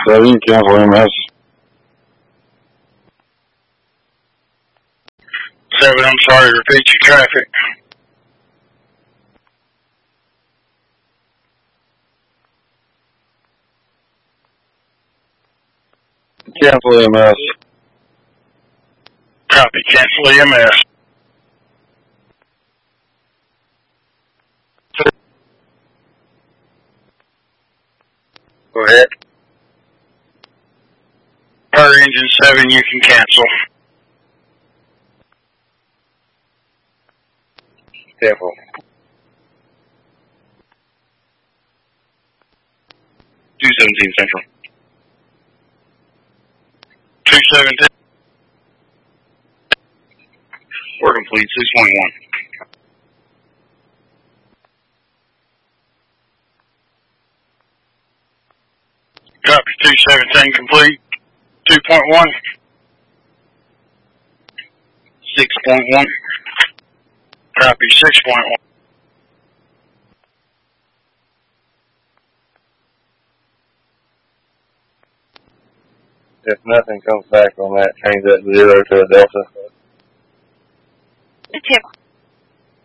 7, cancel EMS. 7, I'm sorry, repeat your traffic. Cancel EMS. Copy, cancel EMS. Go ahead. Per engine 7, you can cancel. Careful. 217 Central. 217. Work complete, 6.1. Copy, 217 complete. 2.1. 6.1. Copy, 6.1. If nothing comes back on that, change that 0 to a Delta. Tip.